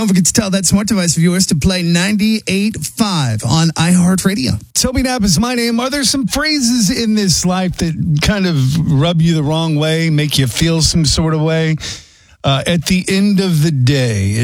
Don't forget to tell that smart device of yours to play 98.5 on iHeartRadio. Toby Knapp is my name. Are there some phrases in this life that kind of rub you the wrong way, make you feel some sort of way? At the end of the day,